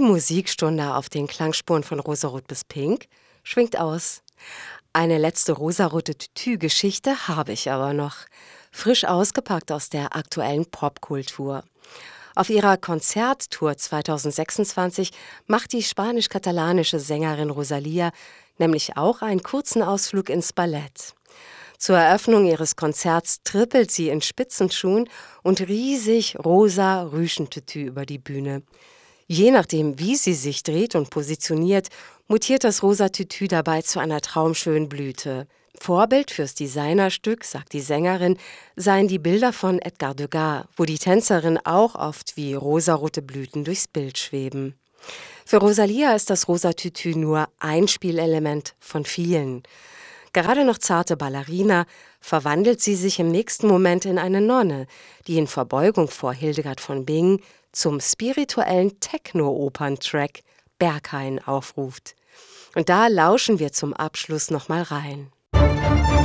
Die Musikstunde auf den Klangspuren von Rosarot bis Pink schwingt aus. Eine letzte rosarote Tütü-Geschichte habe ich aber noch. Frisch ausgepackt aus der aktuellen Popkultur. Auf ihrer Konzerttour 2026 macht die spanisch-katalanische Sängerin Rosalía nämlich auch einen kurzen Ausflug ins Ballett. Zur Eröffnung ihres Konzerts trippelt sie in Spitzenschuhen und riesig rosa Rüschentütü über die Bühne. Je nachdem, wie sie sich dreht und positioniert, mutiert das rosa Tütü dabei zu einer traumschönen Blüte. Vorbild fürs Designerstück, sagt die Sängerin, seien die Bilder von Edgar Degas, wo die Tänzerin auch oft wie rosarote Blüten durchs Bild schweben. Für Rosalía ist das rosa Tütü nur ein Spielelement von vielen. Gerade noch zarte Ballerina verwandelt sie sich im nächsten Moment in eine Nonne, die in Verbeugung vor Hildegard von Bingen zum spirituellen Techno-Opern-Track Berghain aufruft. Und da lauschen wir zum Abschluss nochmal rein.